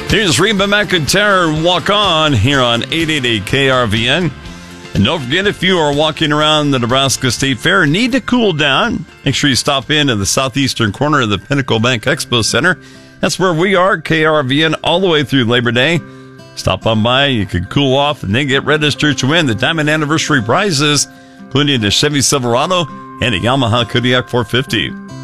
Here's Reba McEntire, Walk On, here on 888 KRVN. And don't forget, if you are walking around the Nebraska State Fair and need to cool down, make sure you stop in the southeastern corner of the Pinnacle Bank Expo Center. That's where we are, KRVN, all the way through Labor Day. Stop on by, you can cool off, and then get registered to win the Diamond Anniversary prizes, including the Chevy Silverado and a Yamaha Kodiak 450.